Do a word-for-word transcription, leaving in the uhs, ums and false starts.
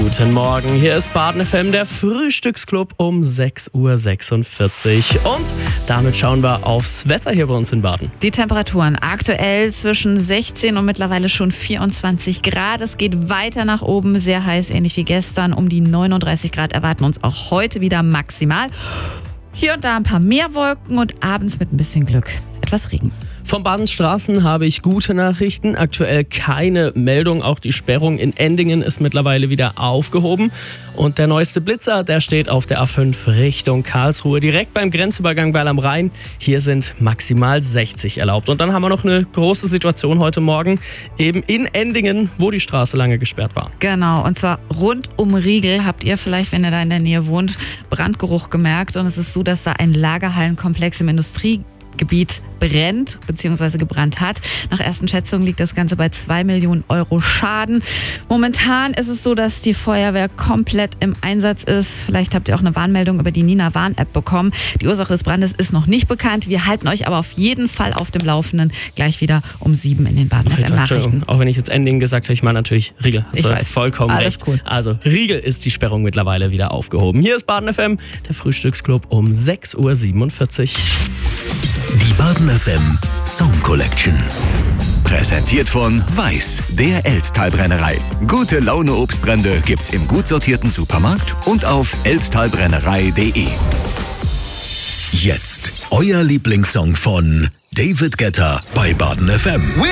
Guten Morgen, hier ist Baden F M, der Frühstücksclub um sechs Uhr sechsundvierzig. Und damit schauen wir aufs Wetter hier bei uns in Baden. Die Temperaturen aktuell zwischen sechzehn und mittlerweile schon vierundzwanzig Grad. Es geht weiter nach oben, sehr heiß, ähnlich wie gestern. Um die neununddreißig Grad erwarten uns auch heute wieder maximal. Hier und da ein paar mehr Wolken und abends mit ein bisschen Glück etwas Regen. Vom Badens Straßen habe ich gute Nachrichten. Aktuell keine Meldung. Auch die Sperrung in Endingen ist mittlerweile wieder aufgehoben. Und der neueste Blitzer, der steht auf der A fünf Richtung Karlsruhe, direkt beim Grenzübergang Weil am Rhein. Hier sind maximal sechzig erlaubt. Und dann haben wir noch eine große Situation heute Morgen, eben in Endingen, wo die Straße lange gesperrt war. Genau, und zwar rund um Riegel habt ihr vielleicht, wenn ihr da in der Nähe wohnt, Brandgeruch gemerkt. Und es ist so, dass da ein Lagerhallenkomplex im Industriegebiet brennt bzw. gebrannt hat. Nach ersten Schätzungen liegt das Ganze bei zwei Millionen Euro Schaden. Momentan ist es so, dass die Feuerwehr komplett im Einsatz ist. Vielleicht habt ihr auch eine Warnmeldung über die Nina Warn-App bekommen. Die Ursache des Brandes ist noch nicht bekannt. Wir halten euch aber auf jeden Fall auf dem Laufenden. Gleich wieder um sieben in den Baden F M Nachrichten. Auch wenn ich jetzt Ending gesagt habe, ich meine natürlich Riegel. Hast ich du weiß. Vollkommen Alles recht. cool. Also Riegel ist die Sperrung mittlerweile wieder aufgehoben. Hier ist Baden F M, der Frühstücksclub um sechs Uhr siebenundvierzig. Die Baden F M Song Collection. Präsentiert von Weiß, der Elztal-Brennerei. Gute Laune Obstbrände gibt's im gut sortierten Supermarkt und auf elztalbrennerei punkt de. Jetzt euer Lieblingssong von David Guetta bei Baden F M.